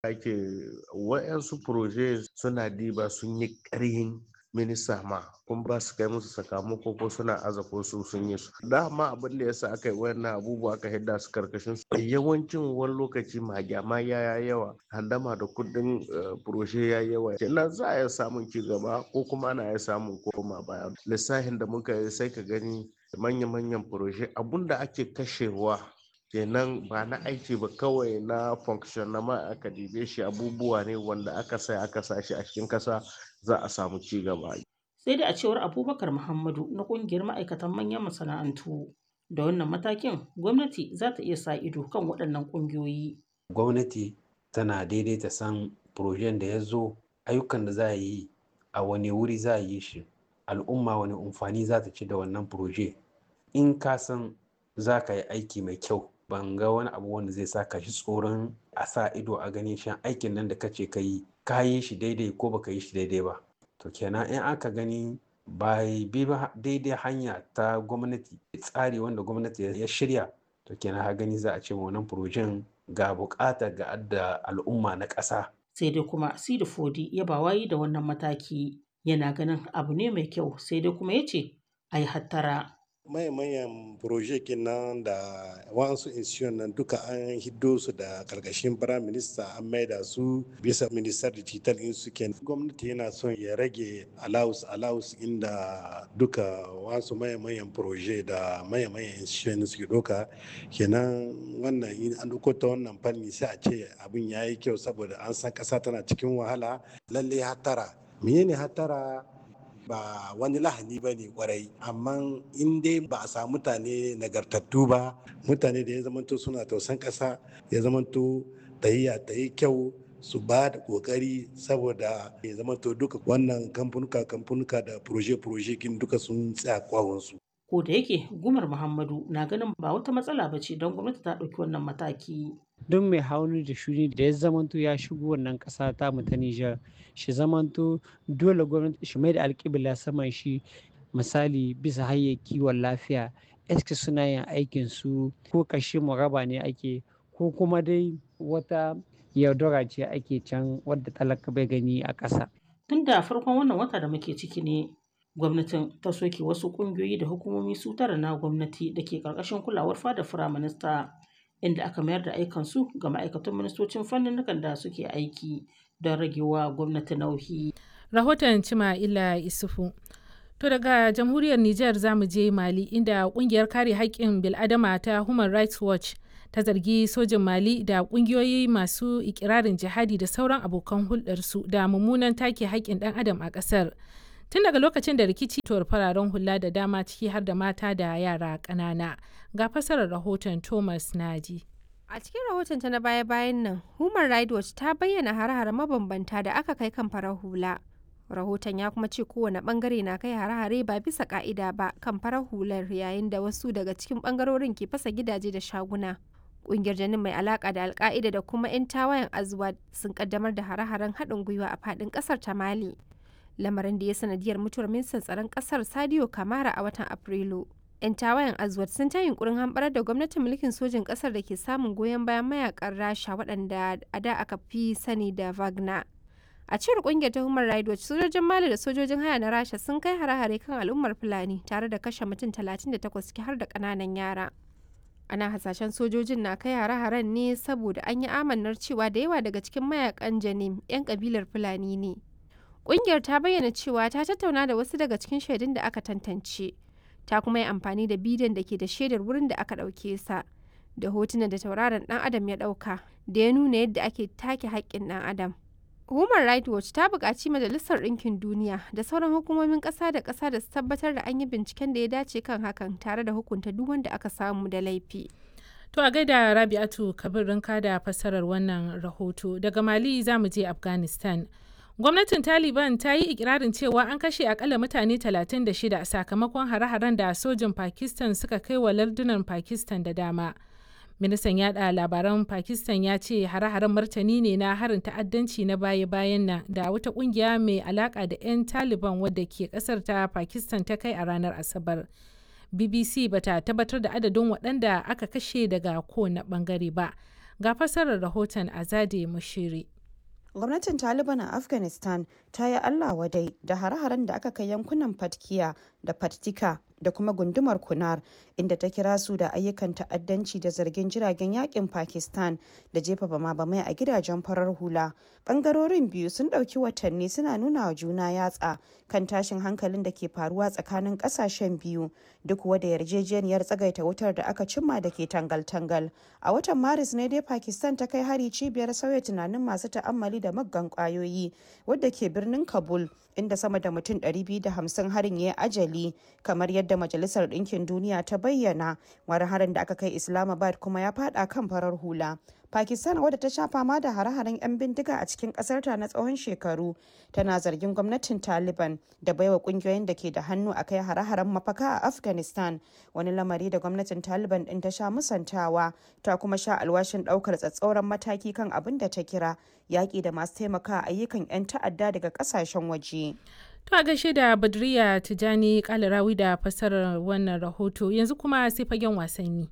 ake wa'yansu proje suna diba sun yi ƙarhin minista ma kun ba su kai musu sakamako ko suna aza ko su sun yi su dama abin da yasa aka yi wannan abubuwa aka hidda su karkashin su yawancin wani lokaci magyama ya yawa handama da kudin proje ya yawa kenan za a iya samun ci gaba ko kuma ana iya samun koma baya lissafin da muka yi sai ka gani manya-manyan proje abun da ake kashewa kenan ba na aiki ba kawai na function na ma aka dibe shi abubuwa ne wanda aka sa shi a cikin kasa za a samu ci gaba. Sai dai a cewar Abubakar Muhammadu na ƙungiyar ma'aikatan manyan masana'antu da wannan matakin gwamnati za ta iya sa ido kan waɗannan ƙungiyoyi. Gwamnati tana daidaita san projen da ya zo ayyukan da za a yi a wani wuri za a yi shi al'umma wani amfani za ta ci da wannan proje in ka san za ka yi aiki mai kyau ban ga wani abu wanda zai saka shi tsoron a sa ido a ganin shan aikin nan da kace ka yi shi daidai ko baka yi shi daidai ba to kenan in aka gani ba bi ba daidai hanya ta gwamnati tsari wanda gwamnati ya shirya to kenan ha gani za a ce wannan projen ga bukata ga adda al'umma na ƙasa. Sai dai kuma Sidi Fodi ya ba wayi da wannan mataki yana ganin abu ne mai kyau sai dai kuma ya ce a yi hattara. Mayan proje kenan da wasu institution nan duka an hiddo su da karkashin prime minister an maida su bisa minister digital in su ken gwamnati yana son ya rage allowance inda duka wasu mayan proje da mayan institution suke doka kenan wannan in an duko ta wannan fanni sai a ce abin yayi kyau saboda an san kasa tana cikin wahala lalle hatara menene hatara ba wani lahani ba ne kwarai amma in dai ba a samu mutane nagartattu ba mutane da ya zamanto suna tausan ƙasa ya zamanto tahiya ta yi kyau su ba da kokari saboda ya zamanto duka wannan kamfanuka da proje kin duka sun tsaya kwawonsu. Ko da yake Gumar Muhammadu na ganin ba wata matsala ba ce don gwamnati ta ɗauki wannan mataki. Don mai hauni da shuni da ya zamanto ya shigo wannan ƙasa ta mu ta Nijar shi zamanto dole gwamnati shi mai da alƙibla saman shi misali bisa hanyar kiwon lafiya eske suna yin aikin su ko kashe muraba ne ake ko kuma dai wata yaudara ce ake can wadda talaka bai gani a ƙasa. Tun da farkon wannan wata da muke ciki ne gwamnatin ta soke wasu ƙungiyoyi da hukumomi su tara na gwamnati da ke ƙarƙashin kulawar fadar firaminista inda aka mayar da aikansu ga ma'aikatan ministocin fannin da suke aiki don ragewa gwamnati nauyi. Rahoton Cima'ila Isufu. To daga jamhuriyar Nijar za mu je Mali inda kungiyar kare haƙƙin bil'adama ta Human Rights Watch ta zargi sojin Mali da ƙungiyoyi masu ikirarin jihadi da sauran abokan hulɗarsu da mummunan take haƙƙin ɗan adam a ƙasar. Tun daga lokacin da rikici tuwar fararen hula da dama ciki har da mata da yara ƙanana. Ga fasarar rahoton Thomas Naji. A cikin rahotonta na baya-bayan nan, Human Rights Watch ta bayyana hare-hare mabambanta da aka kai kan farar hula. Rahoton ya kuma ce kowane bangare na kai hare-hare ba bisa ka'ida ba kan farar hular yayin da wasu daga cikin bangarorin ke fasa gidaje da shaguna. Ƙungiyar Janin mai alaka da Alka'ida da kuma 'yan tawayen Azwad sun kaddamar da hare-haren haɗin gwiwa a faɗin ƙasar ta Mali. Lamarin da ya sanadiyar mutuwar ministan tsaron ƙasar Sadio Kamara a watan Afrilu. 'Yan tawayen Azwad sun ta yunkurin hamɓarar da gwamnatin mulkin sojin ƙasar da ke samun goyon bayan mayakan Rasha waɗanda a da aka fi sani da Wagner. A cewar ƙungiyar ta Human Rights Watch, sojojin Mali da sojojin haya na Rasha sun kai hare-hare kan al'ummar Fulani tare da kashe mutum 38 ciki har da ƙananan yara. Ana hasashen sojojin na kai hare-haren ne saboda an yi amannar cewa da yawa daga cikin mayakan Janim 'yan kabilar Fulani ne. Ƙungiyar ta bayyana cewa ta tattauna da wasu daga cikin shaidun da aka tantance. Ta kuma yi amfani da bidiyon da ke da shaidar wurin da aka ɗauke sa da hotunan da tauraron ɗan adam ya ɗauka da ya nuna yadda ake take haƙƙin ɗan adam. Human Rights Watch ta buƙaci Majalisar Ɗinkin Duniya da sauran hukumomin ƙasa da ƙasa da su tabbatar da an yi binciken da ya dace kan hakan tare da hukunta duk wanda aka samu da laifi. To a gaida Rabi'atu Kabir Rinka da fassarar wannan rahoto. Daga Mali za mu je Afghanistan. Gwamnatin Taliban ta yi ikirarin cewa an kashe akalla mutane 36 sakamakon hare-haren da sojin Pakistan suka kai wa lardunan Pakistan da dama. Ministan yada labaran Pakistan ya ce hare-haren martani ne na harin ta'addanci na baya-bayan nan da wata kungiya mai alaka da 'yan Taliban wadda ke kasar ta Pakistan ta kai a ranar Asabar. BBC bata tabbatar da adadin waɗanda aka kashe daga kowane bangare ba. Ga fassarar rahoton Azade Mushiri. Gwamnatin Taliban a Afghanistan ta yi Allah wadai da hare-haren da aka kai yankunan Patkiya da Paktika da kuma gundumar Kunar, inda ta kira su da ayyukan ta'addanci da zargin jiragen yakin Pakistan da jefa bama-bamai a gidajen farar hula. Bangarorin biyu sun ɗauki watanni suna nuna wa juna yatsa kan tashin hankalin da ke faruwa tsakanin ƙasashen biyu, duk wada yarjejeniyar tsagaita wutar da aka cimma da ke tangal-tangal. A watan Maris ne dai Pakistan ta kai hari cibiyar sauya tunanin masu ta'ammali da maggan kwayoyi wadda ke birnin Kabul, inda sama da mutum 250 harin ya yi ajali, kamar yadda Majalisar Ɗinkin Duniya ta bayyana. Wani harin da aka kai Islamabad kuma ya fada kan farar hula. Pakistan, wadda ta sha fama da hare-haren 'yan bindiga a cikin ƙasarta na tsawon shekaru, tana zargin gwamnatin Taliban da baiwa ƙungiyoyin da ke da hannu a kai hare-haren mafaka a Afghanistan, wani lamari da gwamnatin Taliban ɗin ta sha musantawa. Ta kuma sha alwashin ɗaukar tsatsauran mataki kan abin da ta kira yaƙi da masu taimaka ayyukan 'yan ta'adda daga ƙasashen waje. To a gaishe da Badriya Tijani Kalarawi da fassarar wannan rahoto. Yanzu kuma sai fagen wasanni.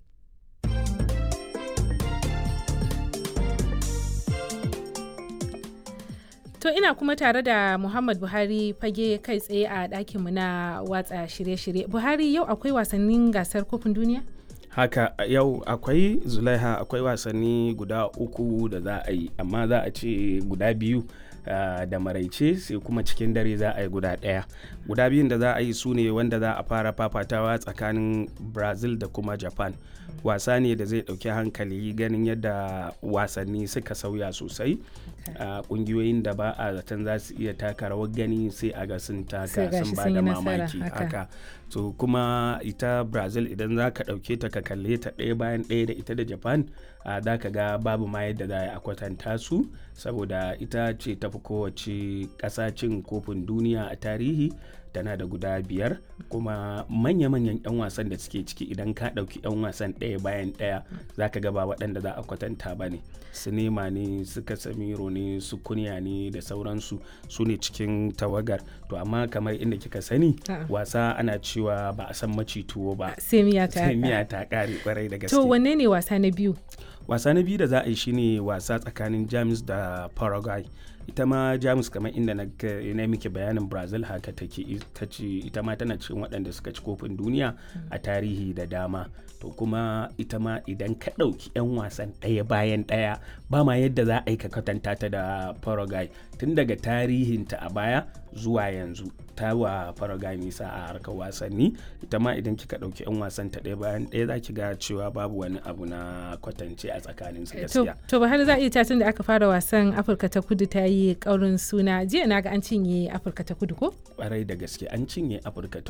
To ina kuma tare da Muhammad Buhari fage kai tsaye a ɗakinmu na watsa shirye-shirye. Buhari, yau akwai wasannin gasar kofin duniya? Haka yau akwai Zulaiha, akwai wasanni guda 3 da za a yi, amma za a ce guda 2 da maraice, sai kuma cikin dare za a yi guda 1. Guda 2 da za a yi su ne wanda za a fara fafatawa tsakanin Brazil da kuma Japan. Wasa ne da zai ɗauki hankali ganin yadda wasanni suka sauya sosai. Ƙungiyoyin da ba a zaton za su iya taka rawar gani sai a ga sun taka, sun ba da mamaki haka. To kuma ita Brazil idan za ka ɗauke ta ka kalle ta ɗaya bayan ɗaya da ita da Japan, za ka ga babu ma yadda za a kwatanta su, saboda ita ce tafi kowace ƙasa cin kofin duniya a tarihi, tana da guda 5, kuma manya-manyan 'yan wasan da suke ciki idan ka ɗauki 'yan wasan ɗaya bayan ɗaya za ka ga ba waɗanda za a kwatanta ba ne. Su Nema ne, su Casemiro ne, su Kunya ne da sauransu, su ne cikin tawagar. To amma kamar inda kika sani, wasa ana cewa ba a san maci tuwo ba, sai miya ta ƙare kwarai da gaske. To wanne ne wasa na biyu? Wasa na biyu da za a yi shine wasa tsakanin Jamus da Paraguay. Ita ma Jamus, kamar inda na miki bayanin Brazil haka take, ita ma tana cikin waɗanda suka ci kofin duniya a tarihi da dama. To kuma ita ma idan ka ɗauki 'yan wasan ɗaya bayan ɗaya, ba ma yadda za a yi ka kwatanta ta da Paraguay. Tun daga tarihinta a baya zuwa yanzu ta wa Paraguay nisa a harkar wasanni. Ita ma idan kika ɗauki 'yan wasan ta ɗaya bayan ɗaya za ki ga cewa babu wani abu na kwatance a tsakanin su gaskiya. To ba har za a iya tun da aka fara wasan Afirka ta Kudu ta yi ƙaurin suna. Jiya na ga an cinye Afirka ta Kudu ko? Ƙwarai da gaske an cinye Afirka ta